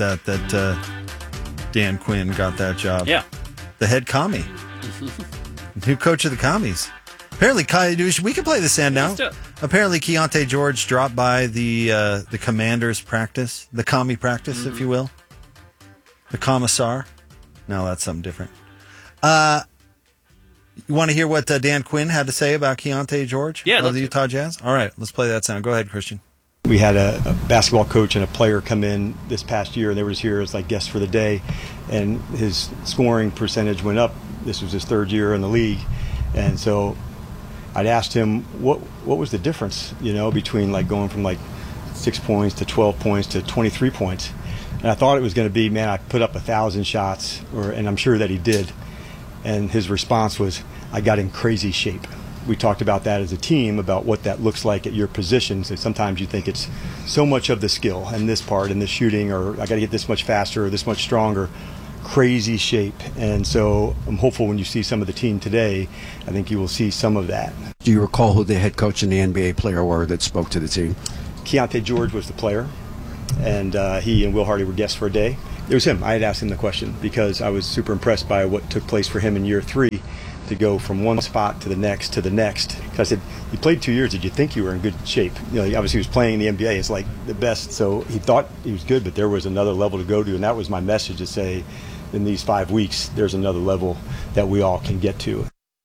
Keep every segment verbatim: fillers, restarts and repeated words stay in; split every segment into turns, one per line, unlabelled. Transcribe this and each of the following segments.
that, that uh, Dan Quinn got that job.
Yeah.
The head commie. New coach of the commies. Apparently, we can play this end now. Apparently, Keontae George dropped by the uh, the commander's practice, the commie practice, mm-hmm. if you will. The commissar. No, that's something different. Uh, you want to hear what uh, Dan Quinn had to say about Keontae George?
Yeah.
Of the Utah Jazz? All right, let's play that sound. Go ahead, Christian.
We had a, a basketball coach and a player come in this past year, and they were just here as like guests for the day, and his scoring percentage went up. This was his third year in the league, and so I'd asked him what what was the difference, you know, between like going from like six points to twelve points to twenty-three points, and I thought it was going to be, man, I put up a thousand shots, or and I'm sure that he did, and his response was, I got in crazy shape. We talked about that as a team, about what that looks like at your positions. And sometimes you think it's so much of the skill and this part and this shooting, or I got to get this much faster or this much stronger. Crazy shape. And so I'm hopeful when you see some of the team today, I think you will see some of that.
Do you recall who the head coach and the N B A player were that spoke to the team?
Keontae George was the player, and uh, he and Will Hardy were guests for a day. It was him. I had asked him the question because I was super impressed by what took place for him in year three, to go from one spot to the next to the next. I said, you played two years. Did you think you were in good shape? You know, obviously he was playing in the N B A. It's like the best. So he thought he was good, but there was another level to go to. And that was my message, to say, in these five weeks, there's another level that we all can get to.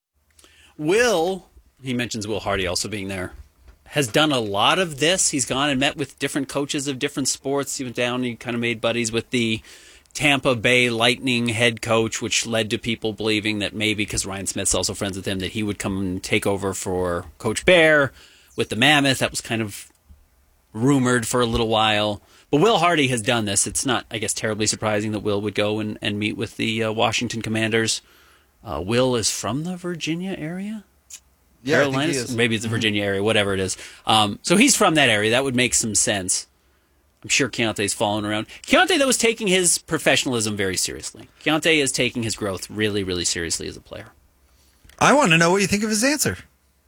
Will, he mentions Will Hardy also being there, has done a lot of this. He's gone and met with different coaches of different sports. He went down, he kind of made buddies with the Tampa Bay Lightning head coach, which led to people believing that maybe, because Ryan Smith's also friends with him, that he would come and take over for Coach Bear with the Mammoth. That was kind of rumored for a little while. But Will Hardy has done this. It's not, I guess, terribly surprising that Will would go and, and meet with the uh, Washington Commanders. Uh, Will is from the Virginia area?
Yeah,
Carolinas?
I think he is.
Maybe it's the Virginia area, whatever it is. Um, so he's from that area. That would make some sense. I'm sure Keontae's following around. Keontae, though, is taking his professionalism very seriously. Keontae is taking his growth really, really seriously as a player.
I want to know what you think of his answer.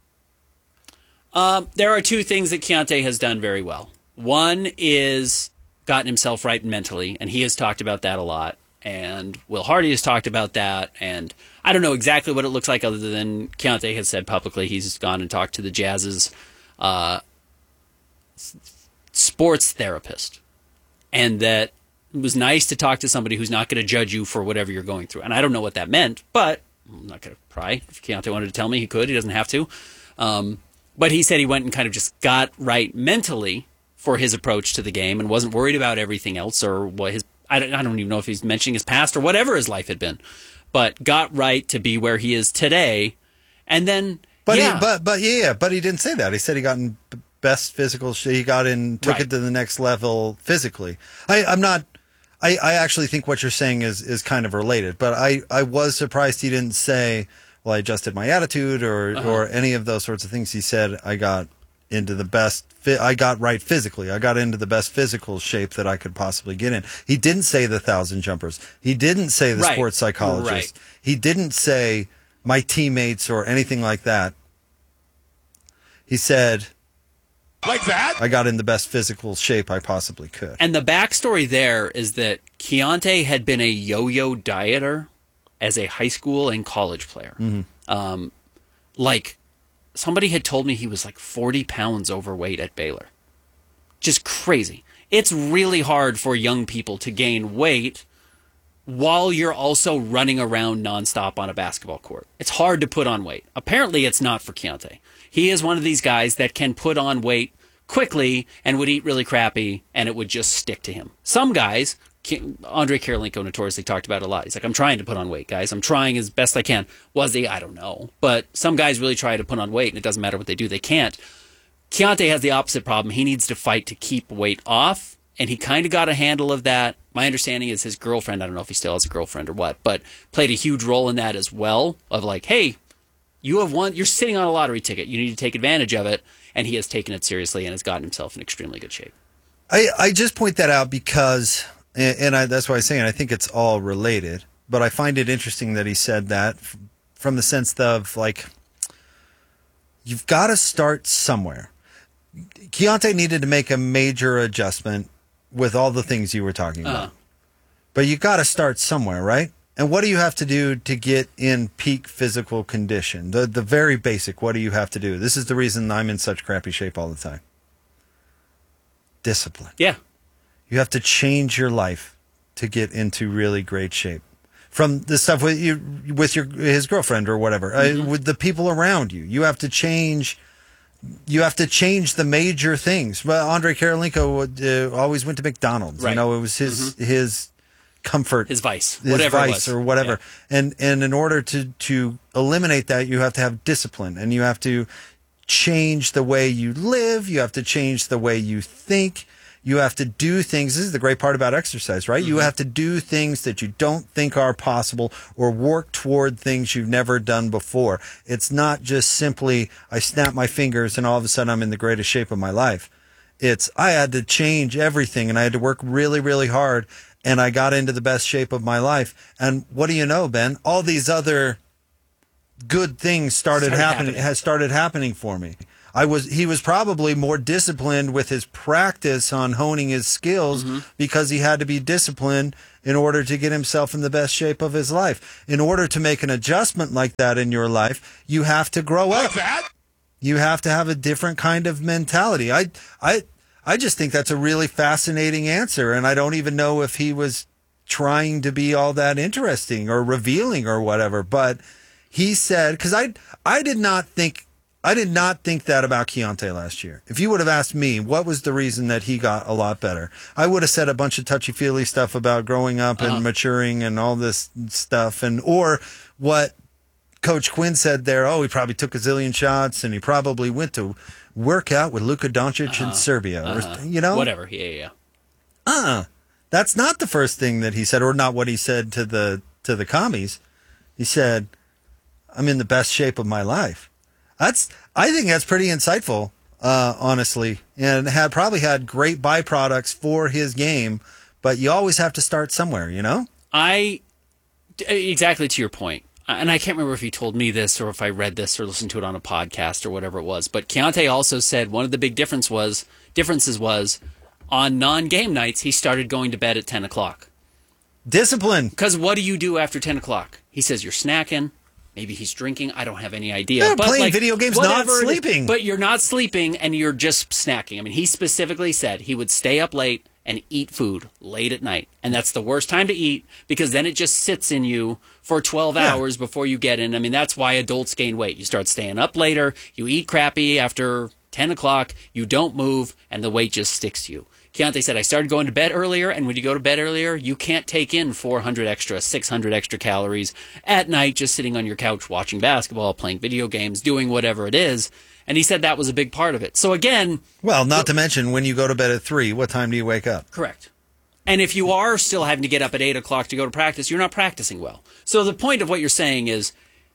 Um, there are two things that Keontae has done very well. One is gotten himself right mentally, and he has talked about that a lot. And Will Hardy has talked about that. And I don't know exactly what it looks like, other than Keontae has said publicly he's gone and talked to the Jazz's uh, sports therapist, and that it was nice to talk to somebody who's not going to judge you for whatever you're going through. And I don't know what that meant, but I'm not going to pry. If Keontae wanted to tell me, he could. He doesn't have to. Um, but he said he went and kind of just got right mentally for his approach to the game and wasn't worried about everything else, or what his, I don't, I don't even know if he's mentioning his past or whatever his life had been, but got right to be where he is today. And then,
but
yeah.
he, but but yeah, but he didn't say that. He said he got in best physical. He got in, took
right.
it to the next level physically. I, I'm not. I, I actually think what you're saying is is kind of related. But I, I was surprised he didn't say, well, I adjusted my attitude or
uh-huh.
or any of those sorts of things. He said I got into the best. I got right physically. I got into the best physical shape that I could possibly get in. He didn't say the thousand jumpers. He didn't say the
right.
sports psychologist.
Right.
He didn't say my teammates or anything like that. He said,
like that,
I got in the best physical shape I possibly could.
And the backstory there is that Keontae had been a yo-yo dieter as a high school and college player.
Mm-hmm.
Um, like, somebody had told me he was like forty pounds overweight at Baylor. Just crazy. It's really hard for young people to gain weight while you're also running around nonstop on a basketball court. It's hard to put on weight. Apparently, it's not for Keontae. He is one of these guys that can put on weight quickly and would eat really crappy, and it would just stick to him. Some guys, Andre Karolinko notoriously talked about it a lot. He's like, I'm trying to put on weight, guys. I'm trying as best I can. Was he? I don't know. But some guys really try to put on weight, and it doesn't matter what they do. They can't. Keontae has the opposite problem. He needs to fight to keep weight off, and he kind of got a handle of that. My understanding is his girlfriend, I don't know if he still has a girlfriend or what, but played a huge role in that as well, of like, hey, you have won, you're sitting on a lottery ticket. You need to take advantage of it, and he has taken it seriously and has gotten himself in extremely good shape.
I, I just point that out because, and I, that's why I'm saying I think it's all related, but I find it interesting that he said that from the sense of, like, you've got to start somewhere. Keontae needed to make a major adjustment with all the things you were talking about.
Uh-huh.
But you got to start somewhere, right? And what do you have to do to get in peak physical condition? The the very basic, what do you have to do? This is the reason I'm in such crappy shape all the time. Discipline.
Yeah.
You have to change your life to get into really great shape. From the stuff with you, with your his girlfriend or whatever, mm-hmm. uh, with the people around you, you have to change. You have to change the major things. Well, Andre Karolinko would, uh, always went to McDonald's.
Right.
You know, it was his
mm-hmm.
his comfort,
his vice,
his
whatever
vice
it was.
or whatever.
Yeah.
And and in order to to eliminate that, you have to have discipline, and you have to change the way you live. You have to change the way you think. You have to do things. This is the great part about exercise, right? Mm-hmm. You have to do things that you don't think are possible or work toward things you've never done before. It's not just simply, I snap my fingers and all of a sudden I'm in the greatest shape of my life. It's, I had to change everything and I had to work really, really hard and I got into the best shape of my life. And what do you know, Ben? All these other good things started, started happening, happening, has started happening for me. I was he was probably more disciplined with his practice on honing his skills mm-hmm. because he had to be disciplined in order to get himself in the best shape of his life. In order to make an adjustment like that in your life, you have to grow up. Like that? You have to have a different kind of mentality. I I I just think that's a really fascinating answer, and I don't even know if he was trying to be all that interesting or revealing or whatever, but he said, because I I did not think I did not think that about Keontae last year. If you would have asked me what was the reason that he got a lot better, I would have said a bunch of touchy-feely stuff about growing up and uh-huh. maturing and all this stuff, and or what Coach Quinn said there. Oh, he probably took a zillion shots, and he probably went to work out with Luka Doncic uh-huh. in Serbia, uh-huh. or you know,
whatever. Yeah, yeah.
Uh, that's not the first thing that he said, or not what he said to the to the commies. He said, "I'm in the best shape of my life." That's, I think that's pretty insightful, uh, honestly, and had probably had great byproducts for his game, but you always have to start somewhere, you know?
I, exactly to your point, and I can't remember if he told me this or if I read this or listened to it on a podcast or whatever it was, but Keontae also said one of the big difference was, differences was on non-game nights, he started going to bed at ten o'clock.
Discipline.
Because what do you do after ten o'clock? He says you're snacking. Maybe he's drinking. I don't have any idea.
They're
but
playing
like,
video games, not sleeping.
But you're not sleeping, and you're just snacking. I mean, he specifically said he would stay up late and eat food late at night. And that's the worst time to eat because then it just sits in you for twelve yeah. hours before you get in. I mean, that's why adults gain weight. You start staying up later. You eat crappy after ten o'clock. You don't move, and the weight just sticks to you. Keontae said, I started going to bed earlier, and when you go to bed earlier, you can't take in four hundred extra, six hundred extra calories at night just sitting on your couch watching basketball, playing video games, doing whatever it is. And he said that was a big part of it. So again...
Well, not to mention, when you go to bed at three, what time do you wake up?
Correct. And if you are still having to get up at eight o'clock to go to practice, you're not practicing well. So the point of what you're saying is,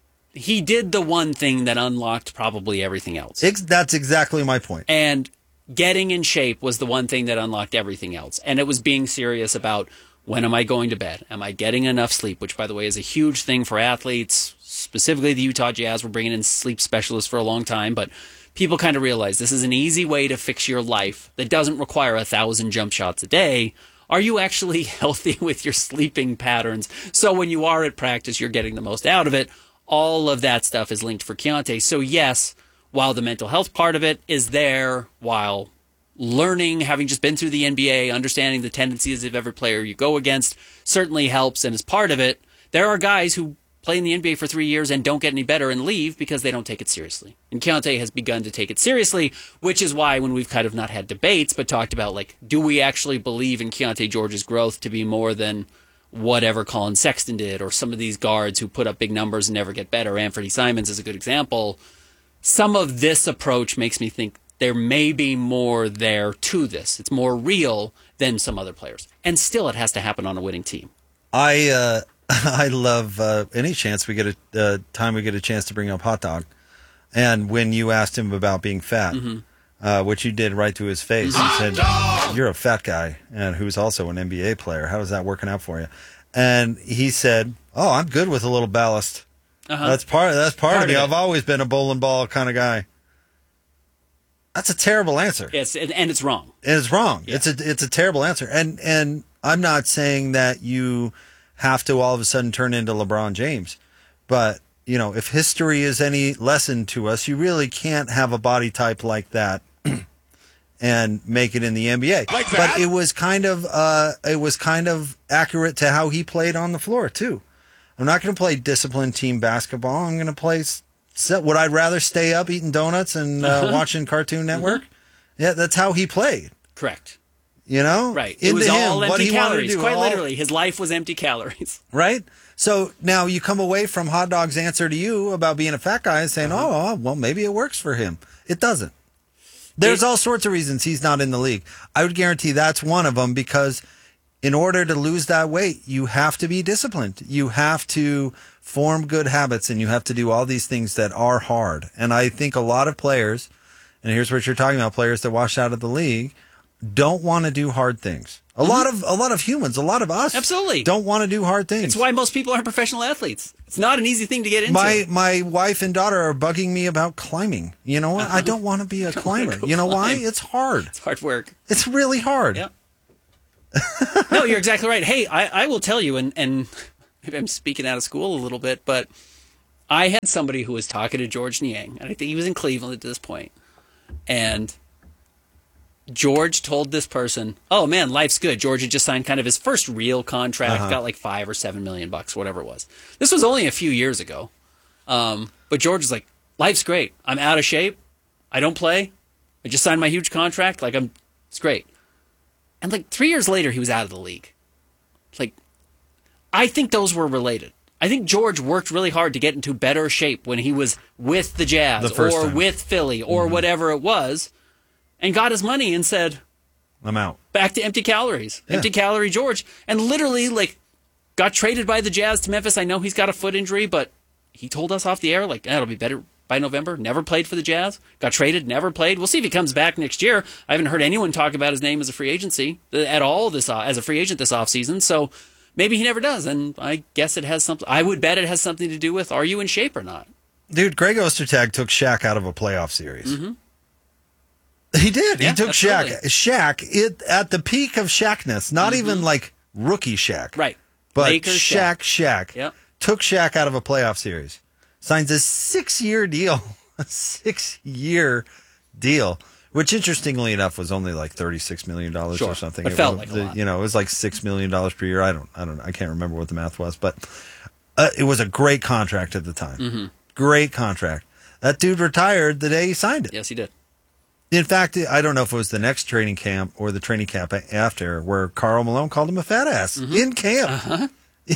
he did the one thing that unlocked probably everything else.
Ex- that's exactly my point.
And... getting in shape was the one thing that unlocked everything else. And it was being serious about, when am I going to bed? Am I getting enough sleep? Which, by the way, is a huge thing for athletes, specifically the Utah Jazz. We're bringing in sleep specialists for a long time, but people kind of realize this is an easy way to fix your life that doesn't require a thousand jump shots a day. Are you actually healthy with your sleeping patterns? So when you are at practice, you're getting the most out of it. All of that stuff is linked for Keontae. So yes, while the mental health part of it is there, while learning, having just been through the N B A, understanding the tendencies of every player you go against certainly helps and is part of it, there are guys who play in the N B A for three years and don't get any better and leave because they don't take it seriously. And Keontae has begun to take it seriously, which is why when we've kind of not had debates, but talked about, like, do we actually believe in Keontae George's growth to be more than whatever Colin Sexton did, or some of these guards who put up big numbers and never get better. Anthony Simons is a good example. Some of this approach makes me think there may be more there to this. It's more real than some other players. And still, it has to happen on a winning team.
I uh, I love uh, any chance we get a uh, time we get a chance to bring up Hot Dog. And when you asked him about being fat, mm-hmm. uh, which you did right to his face, he said, "You're a fat guy, and who's also an N B A player. How is that working out for you?" And he said, "Oh, I'm good with a little ballast." Uh-huh. That's part. That's part, part of me. Of I've always been a bowling ball kind of guy. That's a terrible answer.
It's and, and it's wrong.
And it's wrong.
Yeah.
It's a it's a terrible answer. And and I'm not saying that you have to all of a sudden turn into LeBron James, but you know, if history is any lesson to us, you really can't have a body type like that and make it in the N B A.
Like
but it was kind of uh, it was kind of accurate to how he played on the floor too. I'm not going to play disciplined team basketball. I'm going to play. Would I rather stay up eating donuts and uh, watching Cartoon Network? Mm-hmm. Yeah, that's how he played.
Correct.
You know,
right?
Into
it was
him,
all
what
empty
he wanted to
calories.
do,
Quite
all-
literally, his life was empty calories.
Right? So now you come away from Hot Dog's answer to you about being a fat guy and saying, uh-huh. oh, well, maybe it works for him. It doesn't. There's it, all sorts of reasons he's not in the league. I would guarantee that's one of them, because in order to lose that weight, you have to be disciplined. You have to form good habits, and you have to do all these things that are hard. And I think a lot of players, and here's what you're talking about, players that wash out of the league, don't want to do hard things. A mm-hmm. lot of a lot of humans, a lot of us,
absolutely
don't want to do hard things.
It's why most people aren't professional athletes. It's not an easy thing to get into.
My my wife and daughter are bugging me about climbing. You know what? Uh-huh. I don't want to be a climber. You know climb. why? It's hard.
It's hard work.
It's really hard.
Yeah. No, you're exactly right. Hey, I, I will tell you, and, and maybe I'm speaking out of school a little bit, but I had somebody who was talking to George Niang, and I think he was in Cleveland at this point, and George told this person, oh man, life's good. George had just signed kind of his first real contract, uh-huh. got like five or seven million bucks, whatever it was. This was only a few years ago. Um, but George was like, life's great. I'm out of shape. I don't play. I just signed my huge contract. Like I'm, it's great. And like three years later, he was out of the league. Like, I think those were related. I think George worked really hard to get into better shape when he was with the Jazz
the
or
time.
with Philly or mm-hmm. whatever it was. And got his money and said,
I'm out.
Back to empty calories.
Yeah.
Empty calorie George. And literally, like, got traded by the Jazz to Memphis. I know he's got a foot injury, but he told us off the air, like, eh, it'll be better by November. Never played for the Jazz. Got traded, never played. We'll see if he comes back next year. I haven't heard anyone talk about his name as a free agency at all this uh, as a free agent this offseason. So maybe he never does. And I guess it has something. I would bet it has something to do with, are you in shape or not?
Dude, Greg Ostertag took Shaq out of a playoff series.
Mm-hmm.
He did.
Yeah,
he took
absolutely.
Shaq. Shaq, it, at the peak of Shaqness, not mm-hmm. even like rookie Shaq.
Right.
But
Lakers
Shaq,
Shaq.
Shaq
yep.
took Shaq out of a playoff series. Signs a six-year deal. A six-year deal. Which, interestingly enough, was only like thirty-six million dollars
sure.
or something.
It,
it
felt
was,
like a lot.
You know, it was like six million dollars per year. I don't, I don't know. I can't remember what the math was. But uh, it was a great contract at the time.
Mm-hmm.
Great contract. That dude retired the day he signed it.
Yes, he did.
In fact, I don't know if it was the next training camp or the training camp after where Karl Malone called him a fat ass mm-hmm. in camp.
Uh-huh.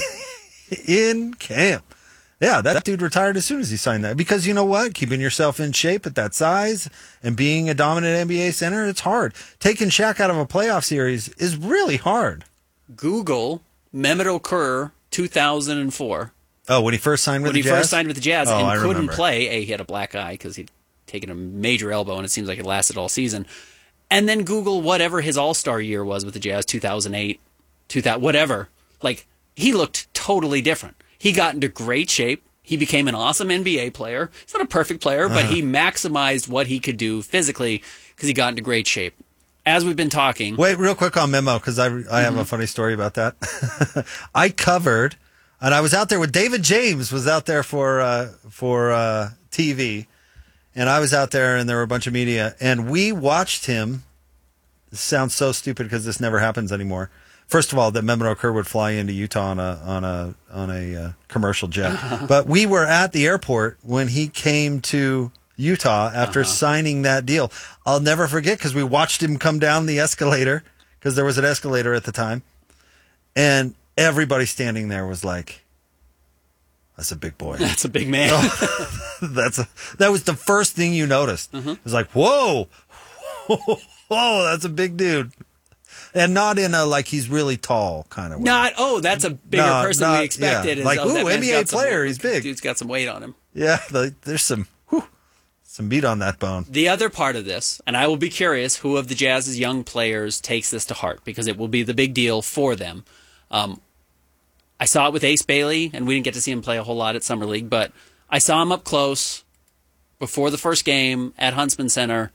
In camp. Yeah, that dude retired as soon as he signed that. Because you know what? Keeping yourself in shape at that size and being a dominant N B A center, it's hard. Taking Shaq out of a playoff series is really hard.
Google Mehmet Okur two thousand four.
Oh, when he first signed with
when
the
he
Jazz?
first signed with the Jazz
oh,
and
I
couldn't
remember.
play. A, he had a black eye because he'd taken a major elbow, and it seems like it lasted all season. And then Google whatever his All-Star year was with the Jazz, two thousand eight, two thousand, whatever. Like, he looked totally different. He got into great shape. He became an awesome N B A player. He's not a perfect player, but uh-huh. he maximized what he could do physically because he got into great shape. As we've been talking...
Wait, real quick on Memo, because I, I mm-hmm. have a funny story about that. I covered... And I was out there with David James was out there for uh, for uh, T V, and I was out there, and there were a bunch of media, and we watched him. This sounds so stupid because this never happens anymore. First of all, that Mehmet Okur would fly into Utah on a on a on a uh, commercial jet, uh-huh. but we were at the airport when he came to Utah after uh-huh. signing that deal. I'll never forget because we watched him come down the escalator because there was an escalator at the time, and everybody standing there was like, "That's a big boy.
That's a big man."
oh, that's a, that was the first thing you noticed. Mm-hmm. It was like, "Whoa, whoa, that's a big dude," and not in a like he's really tall kind of way.
Not oh, that's a bigger
no,
person
not,
we expected.
Yeah.
Is,
like,
oh,
ooh, N B A player,
some,
he's big.
Dude's got some weight on him.
Yeah, the, there's some whew, some meat on that bone.
The other part of this, and I will be curious who of the Jazz's young players takes this to heart because it will be the big deal for them. Um, I saw it with Ace Bailey, and we didn't get to see him play a whole lot at Summer League, but I saw him up close before the first game at Huntsman Center,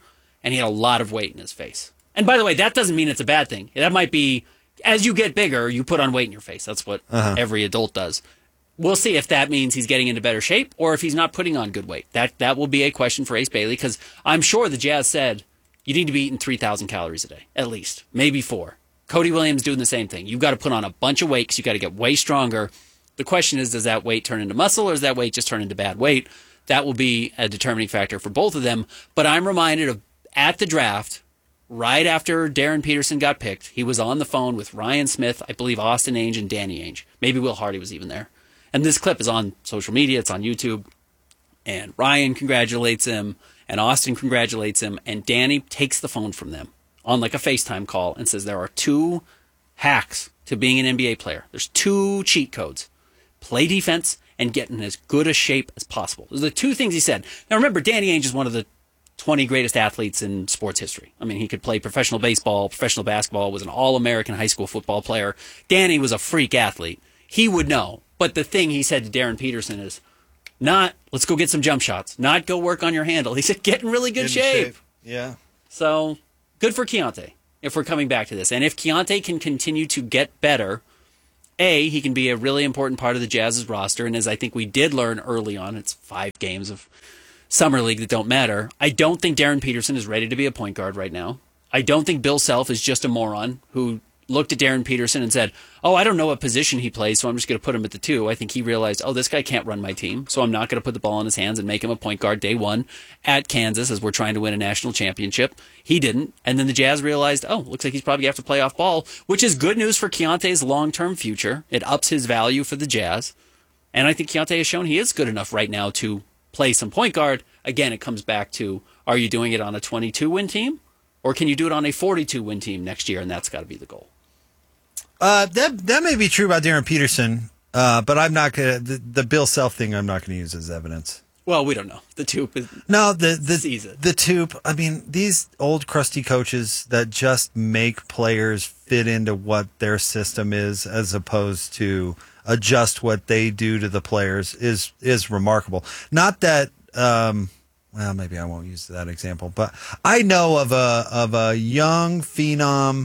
and he had a lot of weight in his face. And by the way, that doesn't mean it's a bad thing. That might be, as you get bigger, you put on weight in your face. That's what uh-huh. every adult does. We'll see if that means he's getting into better shape or if he's not putting on good weight. That that will be a question for Ace Bailey, because I'm sure the Jazz said, you need to be eating three thousand calories a day, at least, maybe four. Cody Williams doing the same thing. You've got to put on a bunch of weight because you've got to get way stronger. The question is, does that weight turn into muscle or does that weight just turn into bad weight? That will be a determining factor for both of them. But I'm reminded of at the draft, right after Darren Peterson got picked, he was on the phone with Ryan Smith, I believe Austin Ainge and Danny Ainge. Maybe Will Hardy was even there. And this clip is on social media. It's on YouTube. And Ryan congratulates him, and Austin congratulates him, and Danny takes the phone from them on like a FaceTime call and says there are two hacks to being an N B A player. There's two cheat codes. Play defense and get in as good a shape as possible. Those are the two things he said. Now remember, Danny Ainge is one of the twenty greatest athletes in sports history. I mean, he could play professional baseball, professional basketball, was an all-American high school football player. Danny was a freak athlete. He would know. But the thing he said to Darren Peterson is not, let's go get some jump shots, not go work on your handle. He said, get in really good shape. shape.
Yeah.
So good for Keontae, if we're coming back to this. And if Keontae can continue to get better, A, he can be a really important part of the Jazz's roster. And as I think we did learn early on, it's five games of Summer League that don't matter. I don't think Darren Peterson is ready to be a point guard right now. I don't think Bill Self is just a moron who looked at Darren Peterson and said, oh, I don't know what position he plays, so I'm just going to put him at the two. I think he realized, oh, this guy can't run my team, so I'm not going to put the ball in his hands and make him a point guard day one at Kansas as we're trying to win a national championship. He didn't. And then the Jazz realized, oh, looks like he's probably going to have to play off ball, which is good news for Keontae's long-term future. It ups his value for the Jazz. And I think Keontae has shown he is good enough right now to play some point guard. Again, it comes back to, are you doing it on a twenty-two win team? Or can you do it on a forty-two win team next year? And that's got to be the goal.
Uh, that that may be true about Darren Peterson, uh, but I'm not gonna the, the Bill Self thing. I'm not gonna use as evidence.
Well, we don't know. The Toop is
no the the
season.
the Toop. I mean, these old crusty coaches that just make players fit into what their system is, as opposed to adjust what they do to the players, is is remarkable. Not that. Um, well, maybe I won't use that example, but I know of a of a young phenom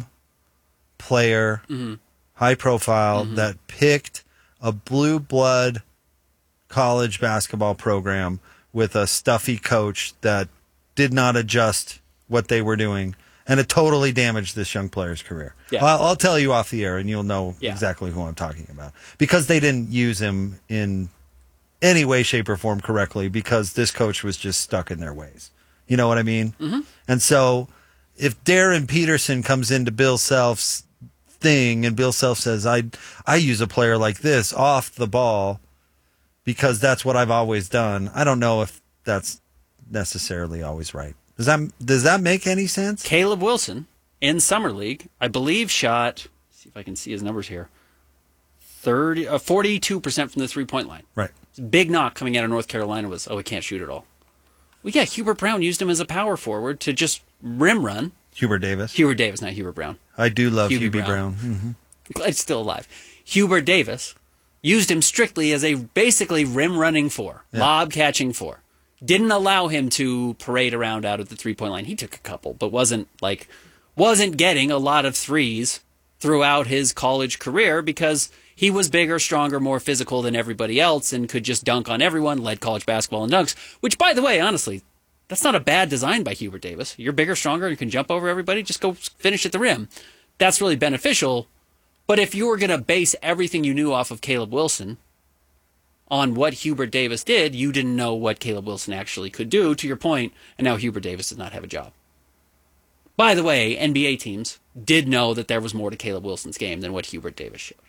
player. Mm-hmm. High profile, mm-hmm. that picked a blue blood college basketball program with a stuffy coach that did not adjust what they were doing, and it totally damaged this young player's career. Yeah. I'll, I'll tell you off the air, and you'll know yeah. exactly who I'm talking about, because they didn't use him in any way, shape, or form correctly, because this coach was just stuck in their ways. You know what I mean? Mm-hmm. And so if Darren Peterson comes into Bill Self's thing and Bill Self says, I I use a player like this off the ball because that's what I've always done, I don't know if that's necessarily always right. Does that does that make any sense?
Caleb Wilson in Summer League, I believe, shot, let's see if I can see his numbers here, thirty, uh, forty-two percent from the three-point line.
Right.
Big knock coming out of North Carolina was, oh, he can't shoot at all. Well, yeah, Hubert Brown used him as a power forward to just rim run.
Hubert Davis.
Hubert Davis, not Hubert Brown.
I do love
Hubie
Hubie
Brown.
Brown. Mm-hmm.
It's still alive. Hubert Davis used him strictly as a basically rim running four, yeah. lob catching four. Didn't allow him to parade around out of the three-point line. He took a couple, but wasn't like wasn't getting a lot of threes throughout his college career because he was bigger, stronger, more physical than everybody else and could just dunk on everyone, led college basketball in dunks, which, by the way, honestly, that's not a bad design by Hubert Davis. You're bigger, stronger, you can jump over everybody, just go finish at the rim. That's really beneficial. But if you were going to base everything you knew off of Caleb Wilson on what Hubert Davis did, you didn't know what Caleb Wilson actually could do, to your point, and now Hubert Davis does not have a job. By the way, N B A teams did know that there was more to Caleb Wilson's game than what Hubert Davis showed.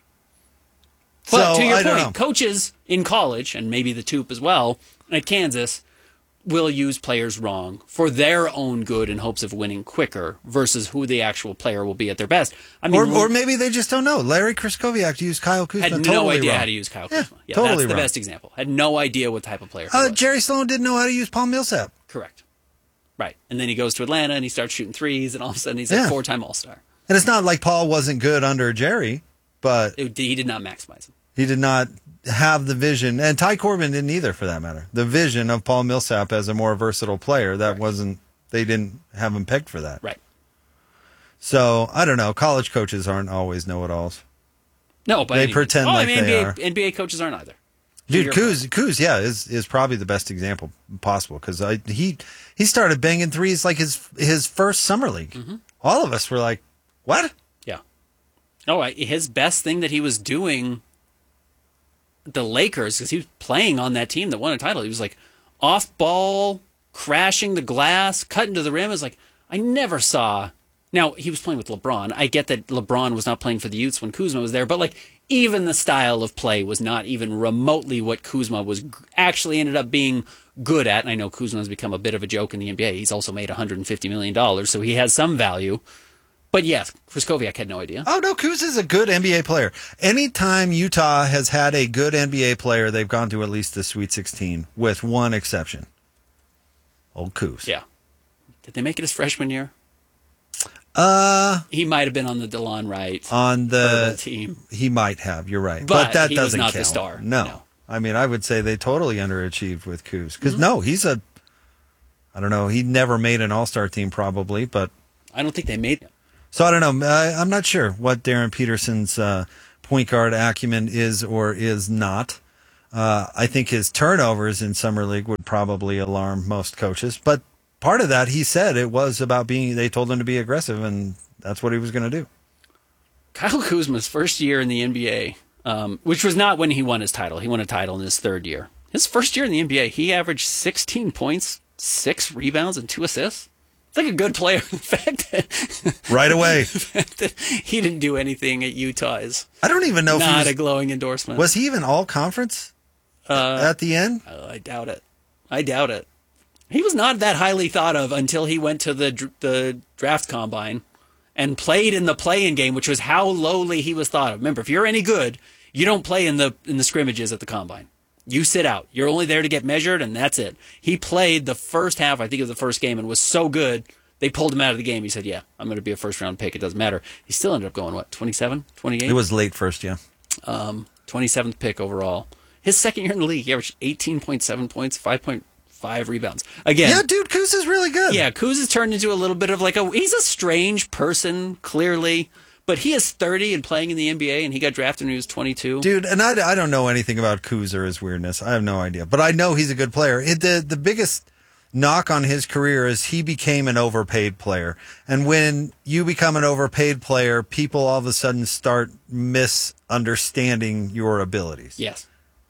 But
so,
to your
I
point, coaches in college, and maybe the Toop as well, at Kansas, will use players wrong for their own good in hopes of winning quicker versus who the actual player will be at their best. I mean,
or, or maybe they just don't know. Larry Krzyzkowiak used Kyle Kuzma
had
totally
no idea
wrong.
how to use Kyle
yeah,
Kuzma. Yeah,
totally
that's the
wrong.
best example. Had no idea what type of player he
uh,
was.
Jerry Sloan didn't know how to use Paul Millsap.
Correct. Right. And then he goes to Atlanta and he starts shooting threes, and all of a sudden he's a
yeah.
four-time All-Star.
And it's not like Paul wasn't good under Jerry, but
It, he did not maximize him.
He did not have the vision, and Ty Corbin didn't either, for that matter. The vision of Paul Millsap as a more versatile player. That
right.
wasn't they didn't have him pegged for that.
Right.
So, I don't know. College coaches aren't always know-it-alls.
No, but
they pretend
oh,
like
I mean,
they
N B A,
are.
N B A coaches aren't either.
Dude, Kuz, Kuz, yeah, is is probably the best example possible because he he started banging threes like his his first summer league. Mm-hmm. All of us were like, "What?"
Yeah. No, I, his best thing that he was doing, the Lakers, because he was playing on that team that won a title. He was like off ball, crashing the glass, cutting to the rim. It was like I never saw. Now he was playing with LeBron. I get that LeBron was not playing for the Utes when Kuzma was there, but like. Even the style of play was not even remotely what Kuzma was actually ended up being good at. And I know Kuzma has become a bit of a joke in the N B A. He's also made one hundred fifty million dollars, so he has some value. But yes, Krzyzkowiak had no idea.
Oh, no, Kuz is a good N B A player. Anytime Utah has had a good N B A player, they've gone to at least the Sweet sixteen, with one exception. Old Kuz.
Yeah. Did they make it his freshman year?
Uh,
he might have been on the DeLon Wright
on the
team.
He might have. You're right,
but,
but that
he
doesn't
was not
count.
The star.
No.
no,
I mean I would say they totally underachieved with Kuz because
mm-hmm.
no, he's a. I don't know. He never made an All-Star team, probably, but
I don't think they made it.
So I don't know. I, I'm not sure what Darren Peterson's uh, point guard acumen is or is not. Uh, I think his turnovers in summer league would probably alarm most coaches, but part of that he said it was about being. They told him to be aggressive and. That's what he was going to do.
Kyle Kuzma's first year in the N B A, um, which was not when he won his title. He won a title in his third year. His first year in the N B A, he averaged sixteen points, six rebounds, and two assists. It's like a good player. The fact that,
right away.
The fact that he didn't do anything at Utah is
I don't even know if
not
he was,
a glowing endorsement.
Was he even all conference uh, at the end?
Uh, I doubt it. I doubt it. He was not that highly thought of until he went to the the draft combine. And played in the play-in game, which was how lowly he was thought of. Remember, if you're any good, you don't play in the in the scrimmages at the combine. You sit out. You're only there to get measured, and that's it. He played the first half, I think, of the first game, and was so good, they pulled him out of the game. He said, yeah, I'm going to be a first-round pick. It doesn't matter. He still ended up going, what, twenty-seven, twenty-eight?
It was late first, yeah.
Um, twenty-seventh pick overall. His second year in the league, he averaged eighteen point seven points, five point five rebounds. Again,
yeah, dude, Kuz is really good.
Yeah, Kuz has turned into a little bit of like a. He's a strange person, clearly, but he is thirty and playing in the N B A, and he got drafted when he was twenty-two.
Dude, and I, I don't know anything about Kuz or his weirdness. I have no idea, but I know he's a good player. It, the the biggest knock on his career is he became an overpaid player, and when you become an overpaid player, people all of a sudden start misunderstanding your abilities.
Yes.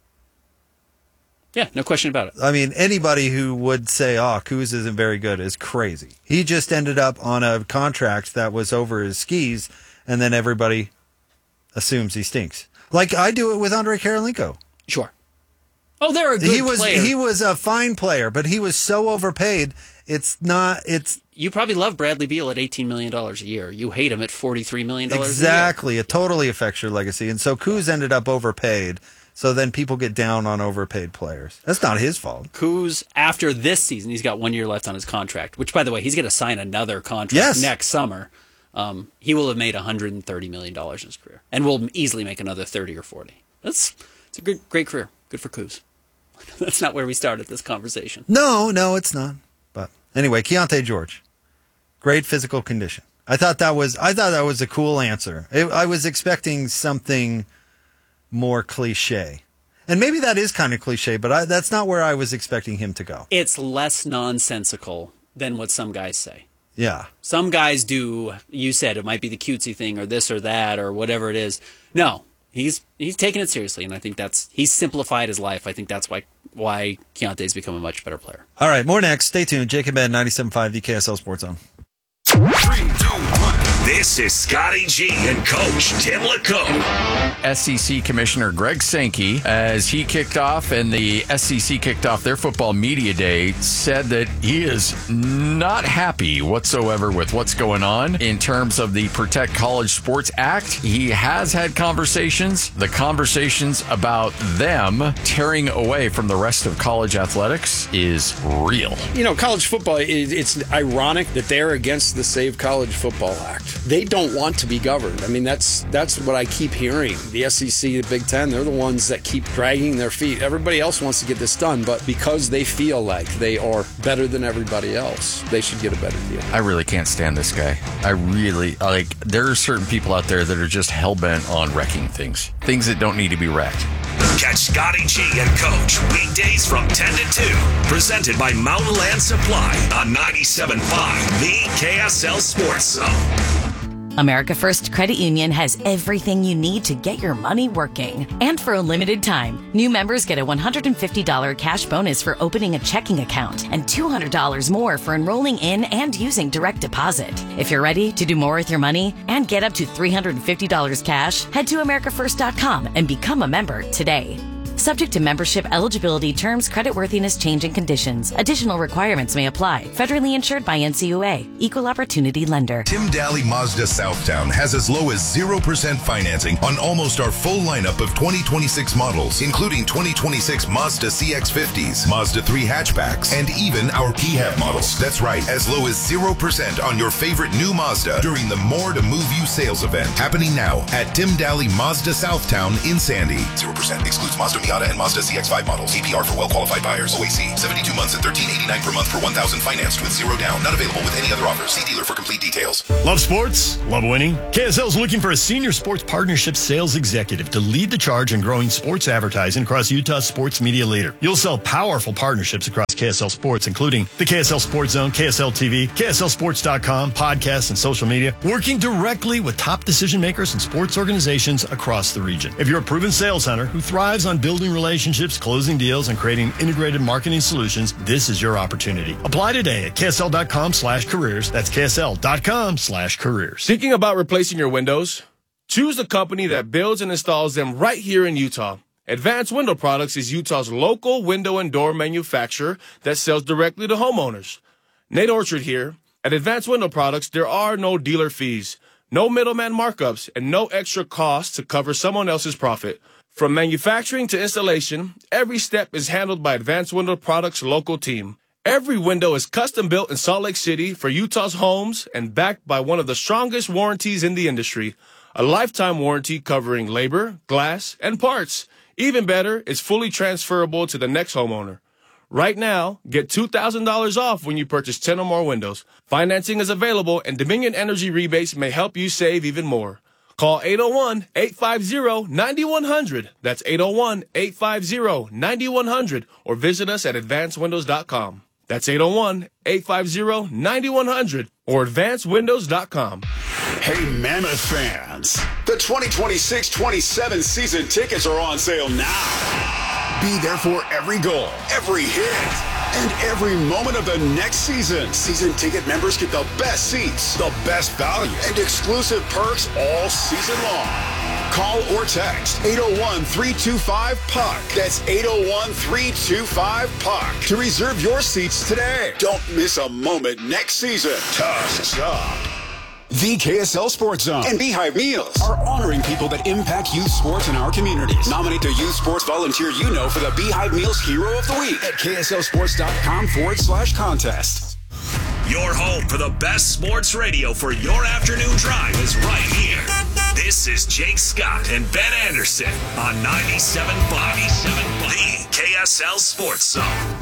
Yeah, no question about it.
I mean, anybody who would say, oh, Kuz isn't very good is crazy. He just ended up on a contract that was over his skis, and then everybody assumes he stinks. Like I do it with Andrei Karolinko.
Sure. Oh, they're a good
he was,
player.
He was a fine player, but he was so overpaid, it's not... It's
You probably love Bradley Beal at eighteen million dollars a year. You hate him at forty-three million dollars
exactly.
a year.
It totally affects your legacy. And so Kuz ended up overpaid. So then people get down on overpaid players. That's not his fault.
Kuz, after this season, he's got one year left on his contract, which, by the way, he's going to sign another contract
yes.
next summer. Um, he will have made one hundred thirty million dollars in his career and will easily make another thirty or forty. That's it's a good, great career. Good for Kuz. That's not where we started this conversation.
No, no, it's not. But anyway, Keontae George, great physical condition. I thought that was I thought that was a cool answer. It, I was expecting something more cliche. And maybe that is kind of cliche, but I, that's not where I was expecting him to go.
It's less nonsensical than what some guys say.
Yeah.
Some guys do, you said it might be the cutesy thing or this or that or whatever it is. No, he's he's taking it seriously, and I think that's, he's simplified his life. I think that's why why Keontae's become a much better player.
All right, more next. Stay tuned. Jacob Ed, ninety-seven point five, the K S L Sports Zone.
Three, two, one. This is Scotty G and Coach Tim LaComb.
S E C Commissioner Greg Sankey, as he kicked off and the S E C kicked off their football media day, said that he is not happy whatsoever with what's going on in terms of the Protect College Sports Act. He has had conversations. The conversations about them tearing away from the rest of college athletics is real.
You know, college football, it's ironic that they're against the Save College Football Act. They don't want to be governed. I mean, that's that's what I keep hearing. The S E C, the Big Ten, they're the ones that keep dragging their feet. Everybody else wants to get this done, but because they feel like they are better than everybody else, they should get a better deal.
I really can't stand this guy. I really, like, there are certain people out there that are just hell-bent on wrecking things. Things that don't need to be wrecked.
Catch Scotty G and Coach weekdays from ten to two. Presented by Mountain Land Supply on ninety-seven point five, the K S L Sports Zone.
America First Credit Union has everything you need to get your money working. And for a limited time, new members get a one hundred fifty dollars cash bonus for opening a checking account and two hundred dollars more for enrolling in and using direct deposit. If you're ready to do more with your money and get up to three hundred fifty dollars cash, head to america first dot com and become a member today. Subject to membership, eligibility, terms, creditworthiness, changing conditions. Additional requirements may apply. Federally insured by N C U A. Equal Opportunity Lender.
Tim Daly Mazda Southtown has as low as zero percent financing on almost our full lineup of twenty twenty-six models, including twenty twenty-six Mazda C X fifties, Mazda three hatchbacks, and even our P HEV models. That's right, as low as zero percent on your favorite new Mazda during the More to Move You sales event. Happening now at Tim Daly Mazda Southtown in Sandy. zero percent excludes Mazda Miata and Mazda C X five models. A P R for well-qualified buyers. O A C, seventy-two months at thirteen eighty-nine per month for one thousand financed with zero down. Not available with any other offers. See dealer for complete details.
Love sports? Love winning? K S L is looking for a senior sports partnership sales executive to lead the charge in growing sports advertising across Utah's sports media leader. You'll sell powerful partnerships across K S L Sports, including the K S L Sports Zone, K S L T V, K S L Sports dot com, podcasts, and social media, working directly with top decision makers and sports organizations across the region. If you're a proven sales hunter who thrives on building relationships, closing deals, and creating integrated marketing solutions, this is your opportunity. Apply today at K S L dot com slash careers. That's K S L dot com slash careers.
Thinking about replacing your windows? Choose a company that builds and installs them right here in Utah. Advanced Window Products is Utah's local window and door manufacturer that sells directly to homeowners. Nate Orchard here. At Advanced Window Products, there are no dealer fees, no middleman markups, and no extra costs to cover someone else's profit. From manufacturing to installation, every step is handled by Advanced Window Products' local team. Every window is custom built in Salt Lake City for Utah's homes and backed by one of the strongest warranties in the industry. A lifetime warranty covering labor, glass, and parts. Even better, it's fully transferable to the next homeowner. Right now, get two thousand dollars off when you purchase ten or more windows. Financing is available, and Dominion Energy rebates may help you save even more. Call eight oh one, eight five zero, nine one zero zero. That's eight oh one, eight five zero, nine one zero zero. Or visit us at advanced windows dot com. That's eight oh one, eight five zero, nine one zero zero. Or advanced windows dot com.
Hey, Mammoth fans. The twenty twenty-six twenty-seven season tickets are on sale now. Be there for every goal, every hit, and every moment of the next season. Season ticket members get the best seats, the best value, and exclusive perks all season long. Call or text eight oh one, three two five, P U C K. That's eight oh one, three two five, P U C K to reserve your seats today. Don't miss a moment next season. Tusk up. The K S L Sports Zone and Beehive Meals are honoring people that impact youth sports in our communities. Nominate the youth sports volunteer you know for the Beehive Meals Hero of the Week at K S L sports dot com forward slash contest.
Your home for the best sports radio for your afternoon drive is right here. This is Jake Scott and Ben Anderson on ninety-seven point five, the K S L Sports Zone.